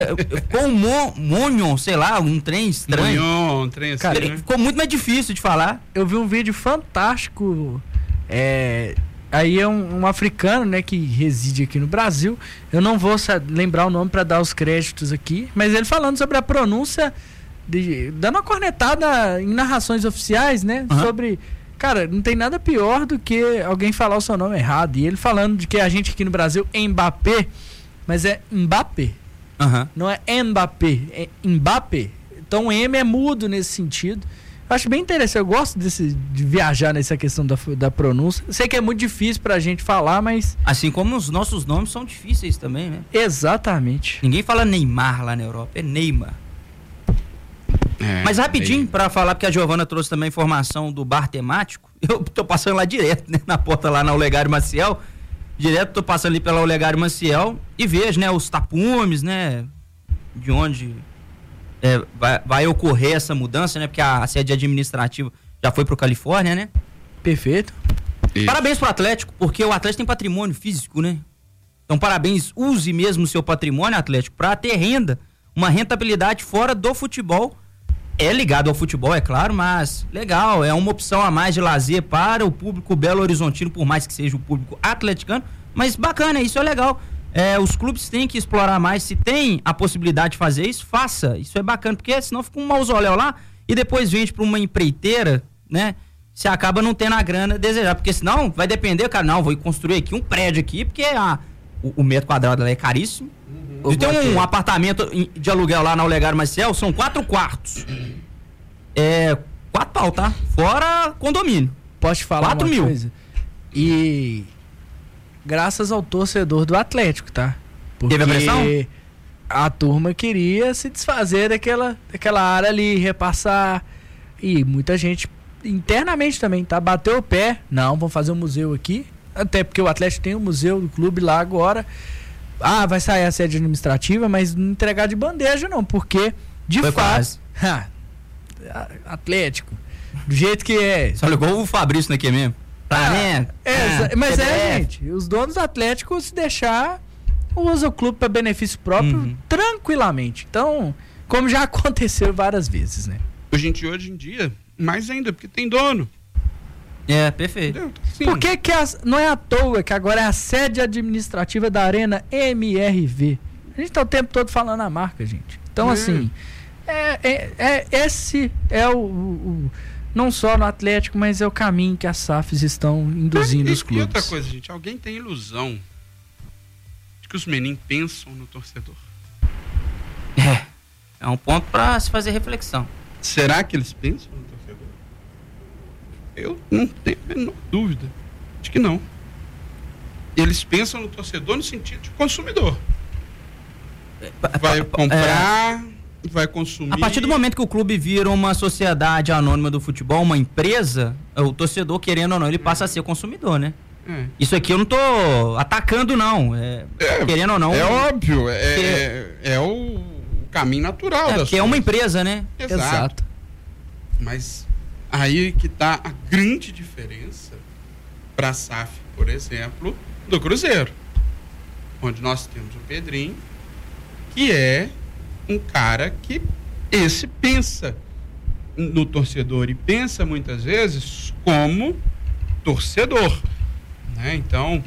Com o Monyon, sei lá, um trem estranho. Monyon, um trem assim, cara, né? Ficou muito mais difícil de falar. Eu vi um vídeo fantástico. Aí é um africano, né, que reside aqui no Brasil. Eu não vou lembrar o nome para dar os créditos aqui, mas ele falando sobre a pronúncia, dando uma cornetada em narrações oficiais, né? Sobre... Cara, não tem nada pior do que alguém falar o seu nome errado. E ele falando de que a gente aqui no Brasil é Mbappé, mas é Mbappé. Não é Mbappé, é Mbappé. Então o M é mudo nesse sentido. Eu acho bem interessante, eu gosto de viajar nessa questão da pronúncia. Sei que é muito difícil pra gente falar, mas... Assim como os nossos nomes são difíceis também, né? Exatamente. Ninguém fala Neymar lá na Europa, é Neymar. Mas rapidinho, pra falar, porque a Giovana trouxe também informação do bar temático. Eu tô passando lá direto, né? Na porta lá na Olegário Maciel. Direto tô passando ali pela Olegário Maciel e vejo, né? Os tapumes, né? De onde vai ocorrer essa mudança, né? Porque a sede administrativa já foi pro Califórnia, né? Perfeito. Isso. Parabéns pro Atlético, porque o Atlético tem patrimônio físico, né? Então parabéns, use mesmo o seu patrimônio, Atlético, pra ter renda, uma rentabilidade fora do futebol. É ligado ao futebol, é claro, mas legal, é uma opção a mais de lazer para o público belo-horizontino, por mais que seja o público atleticano, mas bacana, isso é legal. Os clubes têm que explorar mais, se tem a possibilidade de fazer isso, faça, isso é bacana, porque senão fica um mausoléu lá e depois vende para uma empreiteira, né? Você acaba não tendo a grana desejada, porque senão vai depender, cara, não, vou construir aqui um prédio aqui, porque o metro quadrado lá é caríssimo. Tem um apartamento de aluguel lá na Olegário Maciel, são 4 quartos. 4 pau, tá? Fora condomínio. Posso te falar 4 uma mil. coisa? E graças ao torcedor do Atlético, tá? Porque teve a pressão? a turma queria se desfazer daquela área ali, repassar. E muita gente internamente também, tá? Bateu o pé. Não, vamos fazer um museu aqui. Até porque o Atlético tem um museu do clube lá agora. Vai sair a sede administrativa, mas não entregar de bandeja não, porque de foi fato Atlético, do jeito que é. Só ligou o Fabrício aqui mesmo. Mas gente, os donos do Atlético, se deixar, usa o clube para benefício próprio tranquilamente. Então, como já aconteceu várias vezes, né? Hoje em dia, mais ainda, porque tem dono. Perfeito. Sim. Por que não é à toa que agora é a sede administrativa da Arena MRV? A gente tá o tempo todo falando a marca, gente. Então, assim, esse é o não só no Atlético, mas é o caminho que as SAFs estão induzindo os clubes. E outra coisa, gente, alguém tem ilusão de que os meninos pensam no torcedor? É um ponto para se fazer reflexão. Será que eles pensam no torcedor? Eu não tenho a menor dúvida de que não. Eles pensam no torcedor no sentido de consumidor. Vai comprar, vai consumir. A partir do momento que o clube vira uma sociedade anônima do futebol, uma empresa, o torcedor, querendo ou não, ele passa a ser consumidor, né? Isso aqui eu não tô atacando, não. Querendo ou não. É óbvio, é o caminho natural das coisas. É uma empresa, né? Exato. Mas aí que tá a grande diferença para a SAF, por exemplo, do Cruzeiro, onde nós temos o Pedrinho, que é um cara que pensa no torcedor e pensa muitas vezes como torcedor, né? Então,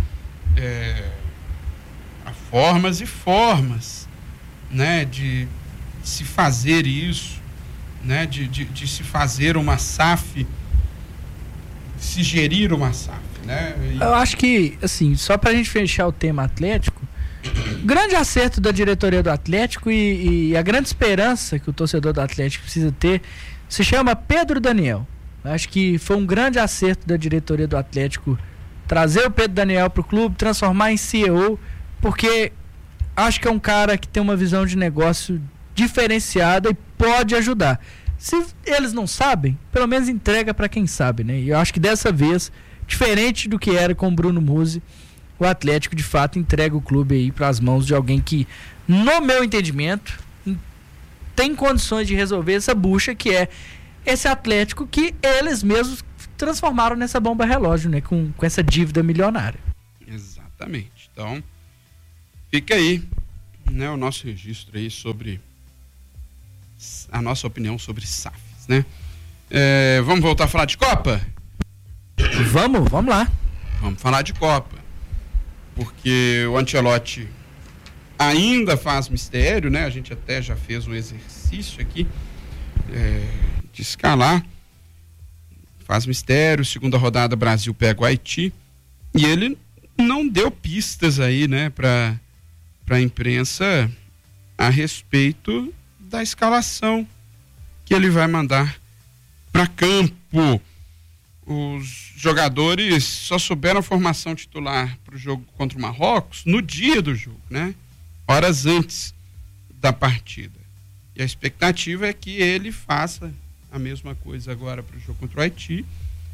há formas e formas, né, de se fazer isso, né, de se fazer uma SAF, de se gerir uma SAF, né? Eu acho que, assim, só pra gente fechar o tema Atlético, grande acerto da diretoria do Atlético e a grande esperança que o torcedor do Atlético precisa ter se chama Pedro Daniel. Acho que foi um grande acerto da diretoria do Atlético trazer o Pedro Daniel pro clube, transformar em CEO, porque acho que é um cara que tem uma visão de negócio diferenciada e pode ajudar. Se eles não sabem, pelo menos entrega para quem sabe, né? E eu acho que dessa vez, diferente do que era com o Bruno Musi, o Atlético de fato entrega o clube aí para as mãos de alguém que, no meu entendimento, tem condições de resolver essa bucha que é esse Atlético que eles mesmos transformaram nessa bomba relógio, né? Com essa dívida milionária. Exatamente. Então, fica aí né, o nosso registro aí sobre a nossa opinião sobre SAFs, né? Vamos voltar a falar de Copa? Vamos lá. Vamos falar de Copa. Porque o Ancelotti ainda faz mistério, né? A gente até já fez um exercício aqui de escalar. Faz mistério, segunda rodada Brasil pega o Haiti. E ele não deu pistas aí, né, para a imprensa a respeito da escalação que ele vai mandar para campo. Os jogadores só souberam a formação titular para o jogo contra o Marrocos no dia do jogo, né? Horas antes da partida. E a expectativa é que ele faça a mesma coisa agora para o jogo contra o Haiti.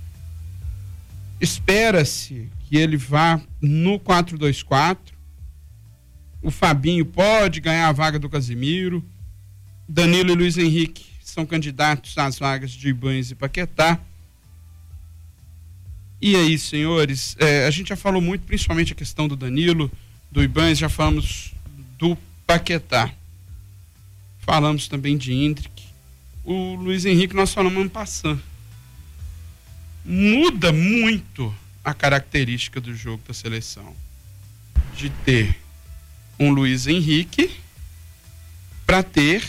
Espera-se que ele vá no 4-2-4. O Fabinho pode ganhar a vaga do Casemiro. Danilo e Luiz Henrique são candidatos às vagas de Ibañez e Paquetá. E aí, senhores, a gente já falou muito, principalmente a questão do Danilo, do Ibañez, já falamos do Paquetá. Falamos também de Endrick. O Luiz Henrique nós falamos ano passado. Muda muito a característica do jogo da seleção. De ter um Luiz Henrique para ter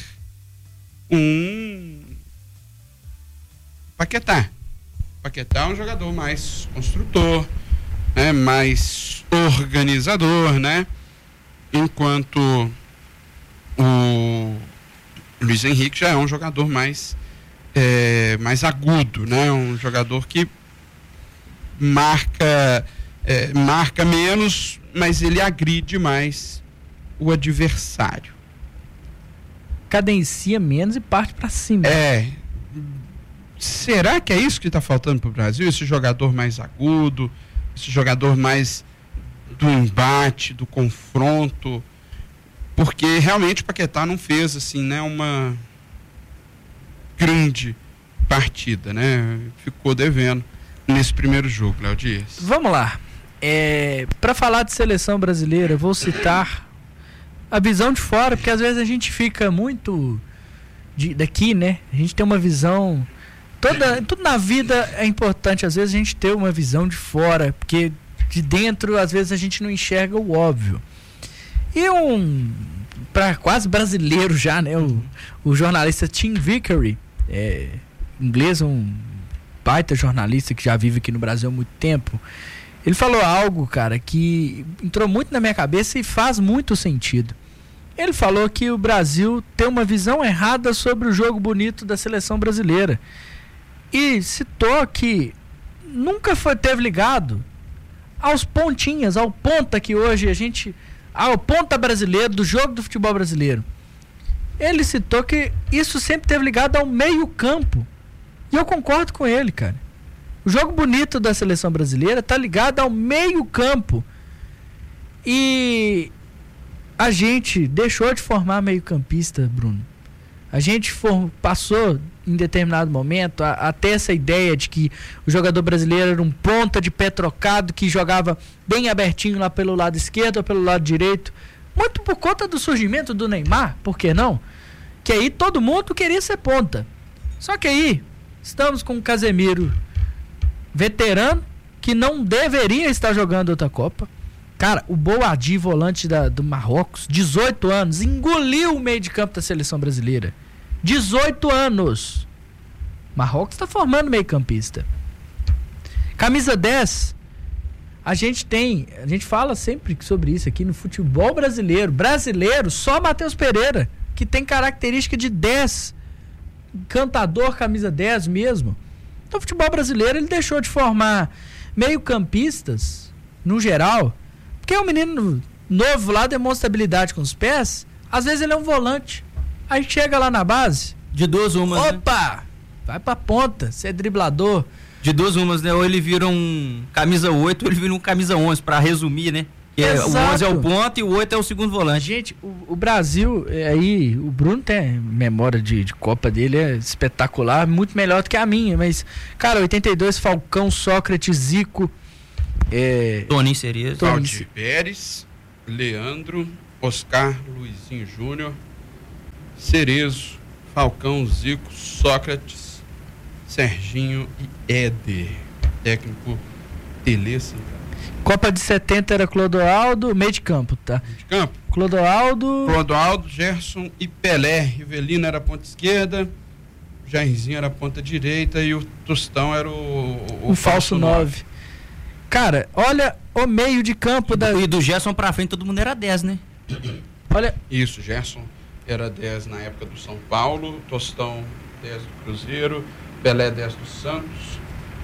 um Paquetá. Paquetá é um jogador mais construtor, né, mais organizador, né? Enquanto o Luiz Henrique já é um jogador mais agudo, né? Um jogador que marca menos, mas ele agride mais o adversário. Cadencia menos e parte para cima. Será que é isso que está faltando para o Brasil? Esse jogador mais agudo, esse jogador mais do embate, do confronto? Porque realmente o Paquetá não fez assim, né, uma grande partida, né? Ficou devendo nesse primeiro jogo, Léo Dias. Vamos lá. Para falar de seleção brasileira, vou citar a visão de fora, porque às vezes a gente fica muito daqui, né? A gente tem uma visão... Tudo na vida é importante, às vezes a gente ter uma visão de fora, porque de dentro, às vezes, a gente não enxerga o óbvio. E para quase brasileiro já, né? O jornalista Tim Vickery, inglês, um baita jornalista que já vive aqui no Brasil há muito tempo, ele falou algo, cara, que entrou muito na minha cabeça e faz muito sentido. Ele falou que o Brasil tem uma visão errada sobre o jogo bonito da seleção brasileira. E citou que nunca teve ligado aos pontinhas, ao ponta que hoje ao ponta brasileiro, do jogo do futebol brasileiro. Ele citou que isso sempre teve ligado ao meio campo. E eu concordo com ele, cara. O jogo bonito da seleção brasileira está ligado ao meio campo. E a gente deixou de formar meio campista, Bruno. A gente passou em determinado momento a ter essa ideia de que o jogador brasileiro era um ponta de pé trocado que jogava bem abertinho lá pelo lado esquerdo ou pelo lado direito, muito por conta do surgimento do Neymar, por que não? Que aí todo mundo queria ser ponta. Só que aí estamos com o Casemiro veterano, que não deveria estar jogando outra Copa. Cara, o Boadi, volante do Marrocos, 18 anos, engoliu o meio de campo da seleção brasileira. 18 anos. Marrocos está formando meio campista. Camisa 10. A gente fala sempre sobre isso aqui no futebol brasileiro. Brasileiro, só Matheus Pereira, que tem característica de 10. Encantador, camisa 10 mesmo. Então o futebol brasileiro, ele deixou de formar meio campistas, no geral, porque o menino novo lá demonstra habilidade com os pés. Às vezes ele é um volante. Aí chega lá na base, de duas umas, opa, né? Vai pra ponta, você é driblador. De duas umas, né? Ou ele vira um camisa 8, ou ele vira um camisa 11, pra resumir, né? Que o 11 é o ponta e o 8 é o segundo volante. Gente, o Brasil, aí, o Bruno tem memória de Copa dele, é espetacular, muito melhor do que a minha, mas, cara, 82, Falcão, Sócrates, Zico, Toninho Cerezo, Valdir Pérez, Leandro, Oscar, Luizinho Júnior, Cerezo, Falcão, Zico, Sócrates, Serginho e Éder. Técnico Tele Santana. Copa de 70 era Clodoaldo, meio de campo, tá? Meio de campo. Clodoaldo, Gerson e Pelé. Rivelino era a ponta esquerda, Jairzinho era a ponta direita e o Tostão era o falso 9. Cara, olha o meio de campo E do Gerson pra frente todo mundo era 10, né? Olha. Isso, Gerson era 10 na época do São Paulo, Tostão 10 do Cruzeiro, Pelé 10 do Santos,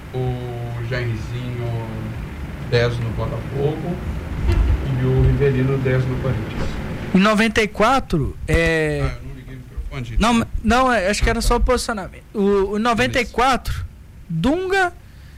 o Jairzinho 10 no Botafogo e o Rivelino 10 no Corinthians. Em 94, eu não liguei o microfone, gente. Não, acho que era só o posicionamento. O 94, Dunga,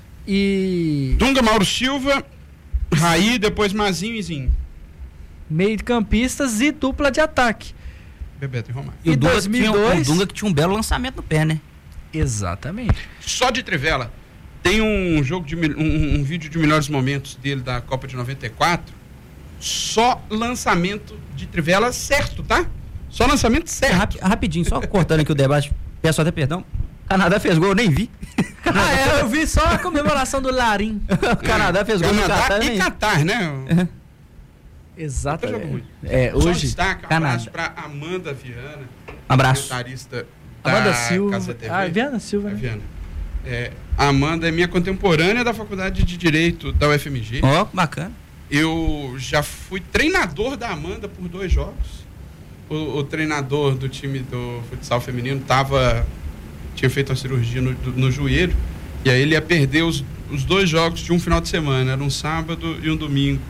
Mauro Silva, Raí, depois Mazinho e Zinho. Meio de campistas e dupla de ataque. Bebeto e Romário. E o Dunga 2002... o Dunga que tinha um belo lançamento no pé, né? Exatamente. Só de Trivela, tem um vídeo de melhores momentos dele da Copa de 94. Só lançamento de Trivela certo, tá? Só lançamento certo. Rapidinho, só cortando aqui o debate, peço até perdão. Canadá fez gol, eu nem vi. Eu vi só a comemoração do Larim. O Canadá fez gol no Catar. E Catar, né? Exatamente. Só Hoje, destaca, Canadá. abraço para Amanda Viana, Abraço. comentarista da Amanda Silva. Casa TV. Viana Silva, né? Viana. A Amanda é minha contemporânea da Faculdade de Direito da UFMG. Ó, bacana. Eu já fui treinador da Amanda por 2 jogos. O treinador do time do futsal feminino tinha feito uma cirurgia no joelho, e aí ele ia perder os 2 jogos de um final de semana, era um sábado e um domingo.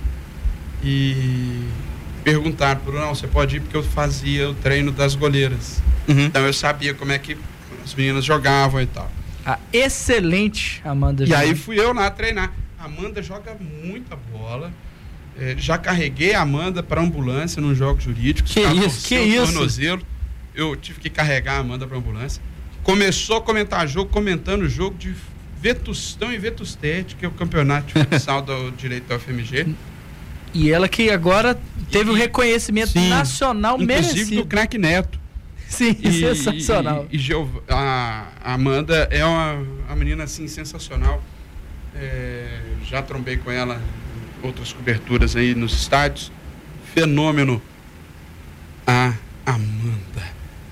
E perguntaram, não, você pode ir, porque eu fazia o treino das goleiras. Uhum. Então eu sabia como é que as meninas jogavam e tal. Excelente, Amanda. E aí fui eu lá treinar. A Amanda joga muita bola. Já carreguei a Amanda para ambulância nos jogos jurídicos. Que isso? Tornozelo. Eu tive que carregar a Amanda para ambulância. Começou a comentar jogo, comentando o jogo de Vetustão e Vetustete, que é o campeonato de futsal do direito da UFMG. E ela que agora teve um reconhecimento nacional inclusive merecido. do craque Neto. Sim, sensacional. A Amanda é uma menina assim sensacional. Já trombei com ela em outras coberturas aí nos estádios. Fenômeno. A Amanda.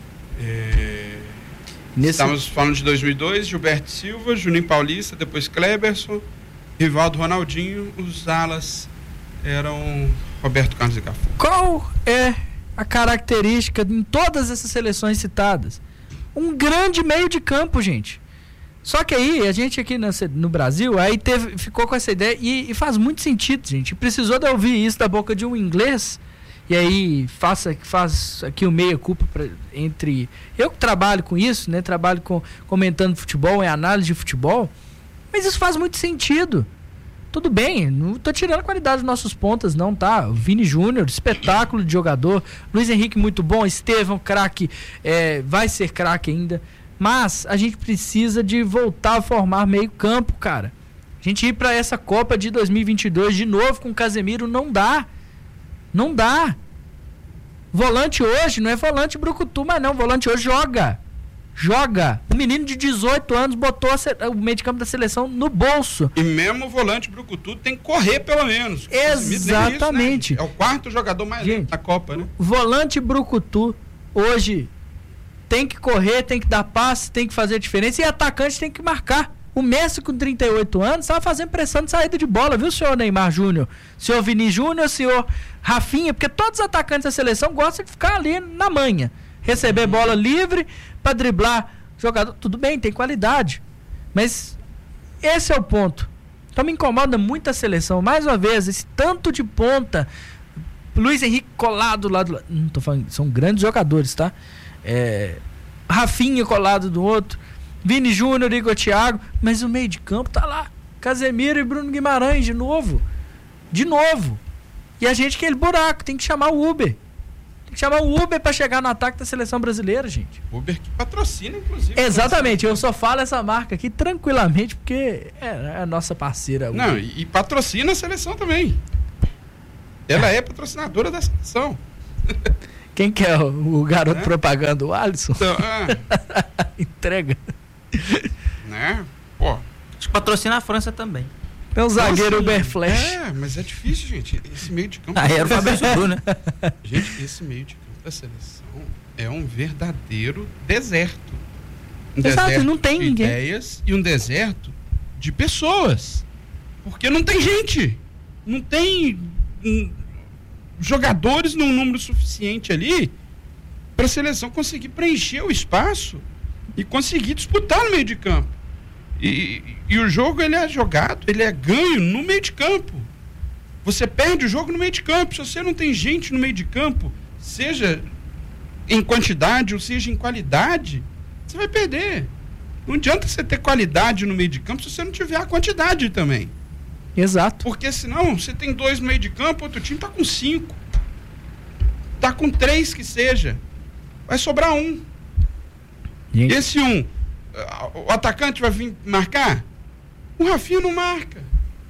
Estamos falando de 2002, Gilberto Silva, Juninho Paulista, depois Kleberson, Rivaldo, Ronaldinho. Os alas eram Roberto Carlos e Cafu. Qual é a característica em todas essas seleções citadas? Um grande meio de campo, gente. Só que aí, a gente aqui no Brasil, aí ficou com essa ideia, e faz muito sentido, gente. Precisou de ouvir isso da boca de um inglês, e aí faz aqui o meia-culpa entre... Eu que trabalho com isso, né? Trabalho comentando futebol, em análise de futebol, mas isso faz muito sentido. Tudo bem, não tô tirando a qualidade dos nossos pontas, não, tá? O Vini Júnior, espetáculo de jogador. Luiz Henrique, muito bom. Estevão, craque, vai ser craque ainda. Mas a gente precisa de voltar a formar meio campo, cara. A gente ir para essa Copa de 2022 de novo com o Casemiro não dá. Não dá. Volante hoje não é volante brucutu, mas não. Volante hoje joga. Um menino de 18 anos botou o meio de campo da seleção no bolso. E mesmo o volante brucutu tem que correr pelo menos. Exatamente. Isso, né? É o 4º jogador mais lento da Copa, né? Volante brucutu hoje tem que correr, tem que dar passe, tem que fazer diferença, e atacante tem que marcar. O Messi, com 38 anos, estava fazendo pressão de saída de bola, viu, senhor Neymar Júnior? Senhor Vini Júnior, senhor Rafinha, porque todos os atacantes da seleção gostam de ficar ali na manha. Receber bola livre para driblar jogador. Tudo bem, tem qualidade. Mas esse é o ponto. Então me incomoda muito a seleção. Mais uma vez, esse tanto de ponta. Luiz Henrique colado lá do lado. Não tô falando, são grandes jogadores, tá? Rafinha colado do outro. Vini Júnior, Igor Thiago. Mas o meio de campo tá lá. Casemiro e Bruno Guimarães de novo. E a gente, aquele buraco, tem que chamar o Uber. Tem que chamar o Uber para chegar no ataque da seleção brasileira, gente. Uber que patrocina, inclusive. Exatamente, eu só falo essa marca aqui tranquilamente, porque é a nossa parceira. Uber. Não, e patrocina a seleção também. Ela é patrocinadora da seleção. Quem que é o garoto propaganda? O Alisson? Então, Entrega. né? Pô. Acho que patrocina a França também. Tem o zagueiro Uber Flash. Mas é difícil, gente. Esse meio de campo... Era o Fabrício Bru, né? Gente, esse meio de campo da seleção é um verdadeiro deserto. Um Exato, deserto não tem de ninguém. ideias e um deserto de pessoas. Porque não tem gente. Não tem jogadores num número suficiente ali para a seleção conseguir preencher o espaço e conseguir disputar no meio de campo. E o jogo, ele é jogado, ele é ganho no meio de campo. Você perde o jogo no meio de campo. Se você não tem gente no meio de campo, seja em quantidade ou seja em qualidade, você vai perder. Não adianta você ter qualidade no meio de campo se você não tiver a quantidade também. Exato. Porque senão você tem 2 no meio de campo, outro time tá com 5. Tá com 3 que seja. Vai sobrar 1. Gente. Esse 1, o atacante vai vir marcar? O Rafinha não marca.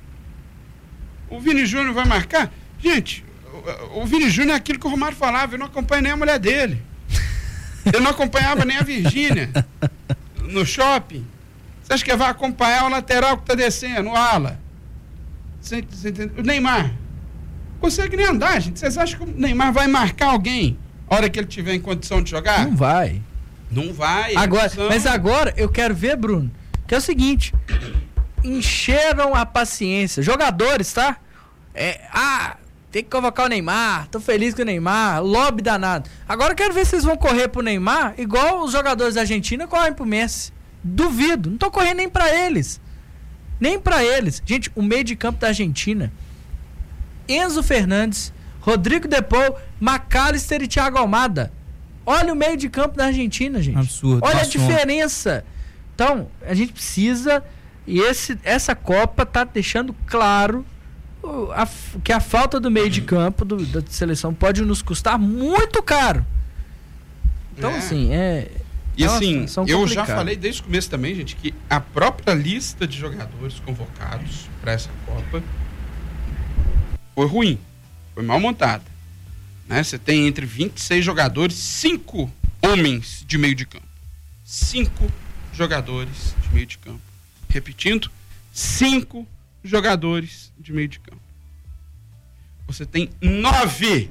O Vini Júnior vai marcar? Gente, o Vini Júnior é aquilo que o Romário falava, eu não acompanho nem a mulher dele. Eu não acompanhava nem a Virgínia no shopping. Você acha que vai acompanhar o lateral que tá descendo, o ala? O Neymar consegue nem andar, gente. Vocês acham que o Neymar vai marcar alguém a hora que ele tiver em condição de jogar? Não vai. Não vai. Agora, mas agora eu quero ver, Bruno, que é o seguinte: encheram a paciência. Jogadores, tá? Tem que convocar o Neymar. Tô feliz com o Neymar. Lobby danado. Agora eu quero ver se vocês vão correr pro Neymar igual os jogadores da Argentina correm pro Messi. Duvido. Não tô correndo nem pra eles. Nem pra eles. Gente, o meio de campo da Argentina: Enzo Fernandes, Rodrigo De Paul, McAllister e Thiago Almada. Olha o meio de campo da Argentina, gente. Absurdo. Olha a diferença. Então, a gente precisa... E essa Copa tá deixando claro que a falta do meio de campo da seleção pode nos custar muito caro. Então, assim, E assim, eu complicada. já falei desde o começo também, gente, que a própria lista de jogadores convocados para essa Copa foi ruim, foi mal montada. Né? Você tem entre 26 jogadores, 5 homens de meio de campo. 5 jogadores de meio de campo. Repetindo, 5 jogadores de meio de campo. Você tem 9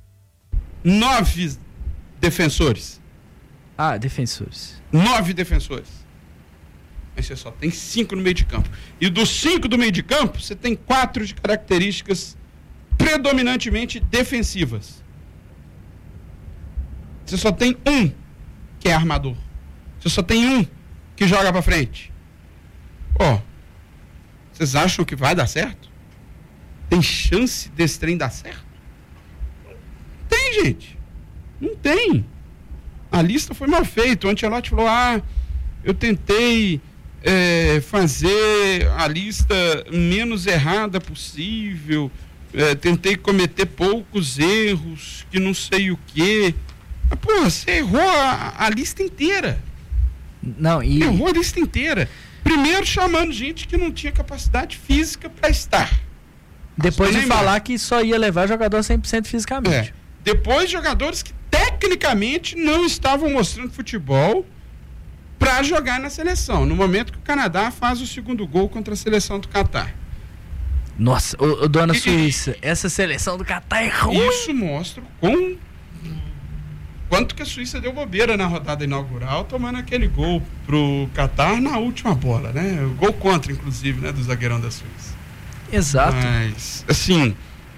defensores. Defensores. 9 defensores. Mas você só tem 5 no meio de campo. E dos 5 do meio de campo, você tem 4 de características predominantemente defensivas. Você só tem um que é armador. Você só tem um que joga pra frente. Vocês acham que vai dar certo? Tem chance desse trem dar certo? Não tem, gente. Não tem. A lista foi mal feita. O Ancelotti falou, eu tentei fazer a lista menos errada possível, tentei cometer poucos erros, que não sei o quê. Mas, você errou a lista inteira. Errou a lista inteira. Primeiro chamando gente que não tinha capacidade física para estar. Depois de falar que só ia levar jogador 100% fisicamente. Depois jogadores que tecnicamente não estavam mostrando futebol para jogar na seleção. No momento que o Canadá faz o segundo gol contra a seleção do Catar. Nossa, dona Suíça, essa seleção do Catar é ruim. Isso mostra quanto que a Suíça deu bobeira na rodada inaugural, tomando aquele gol pro Catar na última bola, né? O gol contra, inclusive, né, do zagueirão da Suíça. Exato. Mas, assim,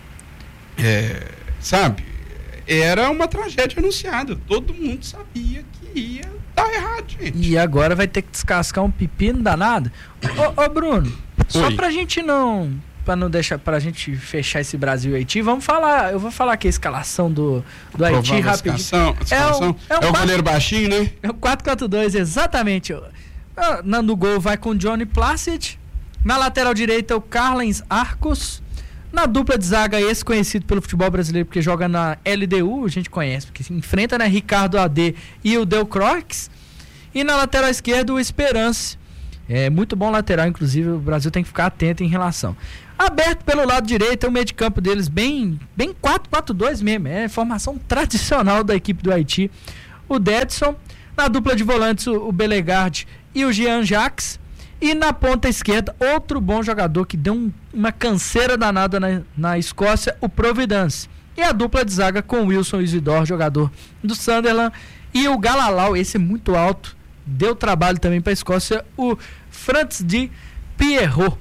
sabe, era uma tragédia anunciada. Todo mundo sabia que ia dar errado, gente. E agora vai ter que descascar um pepino danado. Ô Bruno, só pra gente pra gente fechar esse Brasil e Haiti, eu vou falar aqui a escalação do Haiti rapidinho. É o goleiro baixinho, né? É o 4-4-2, exatamente. No gol vai com o Johnny Placid. Na lateral direita, o Carlens Arcos. Na dupla de zaga, esse conhecido pelo futebol brasileiro, porque joga na LDU, a gente conhece, porque se enfrenta, né, Ricardo AD e o Del Croix. E na lateral esquerda, o Esperance. É muito bom lateral, inclusive o Brasil tem que ficar atento em relação. Aberto pelo lado direito, é o meio de campo deles bem 4-4-2 mesmo, é a formação tradicional da equipe do Haiti. O Dedson, na dupla de volantes o Belegarde e o Jean Jacques, e na ponta esquerda, outro bom jogador que deu uma canseira danada na Escócia, o Providence. E a dupla de zaga com o Wilson Isidore, jogador do Sunderland, e o Galalau, esse é muito alto, deu trabalho também para a Escócia, o Franz de Pierrot.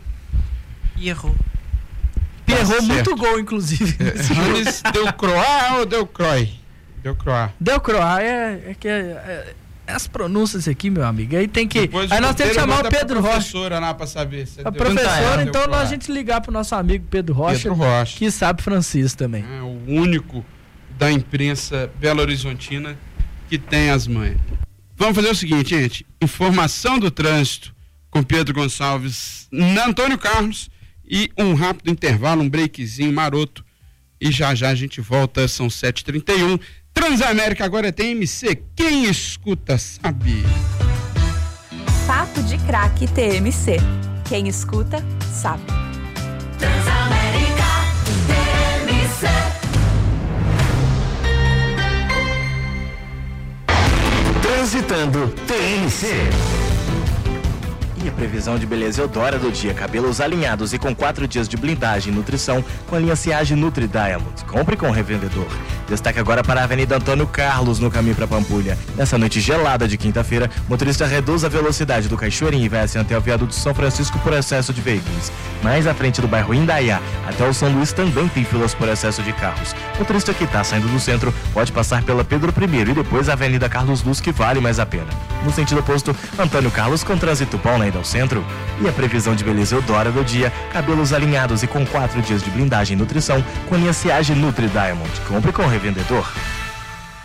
Pierrot, muito gol, inclusive. Hannes Delcroix ou Delcroix? Delcroix, é as pronúncias aqui, meu amigo. Aí tem que. Depois aí nós temos que chamar o Pedro Rocha. Professora lá pra saber. A professora, então nós a gente ligar pro nosso amigo Pedro Rocha, que sabe francês também. É o único da imprensa belo-horizontina que tem as manhas. Vamos fazer o seguinte, gente. Informação do trânsito com Pedro Gonçalves na Antônio Carlos e um rápido intervalo, um breakzinho maroto. E já a gente volta, são 7h31. Transamérica agora é TMC. Quem escuta sabe. Papo de Craque TMC. Quem escuta sabe. Transamérica TMC. Transitando TMC. E a previsão de beleza Eudora do dia, cabelos alinhados e com 4 dias de blindagem e nutrição com a linha Ciage Nutri Diamond. Compre com o revendedor. Destaque agora para a Avenida Antônio Carlos, no caminho para Pampulha. Nessa noite gelada de quinta-feira, motorista reduz a velocidade do Cachoeirinho e vai assim até o viaduto São Francisco por excesso de veículos. Mais à frente do bairro Indaiá, até o São Luís também tem filas por excesso de carros. Motorista que está saindo do centro pode passar pela Pedro I e depois a Avenida Carlos Luz, que vale mais a pena. No sentido oposto, Antônio Carlos com trânsito bom na ida ao centro. E a previsão de beleza Eudora do dia, cabelos alinhados e com 4 dias de blindagem e nutrição com a linha Ciage Nutri Diamond. Compre com o revendedor.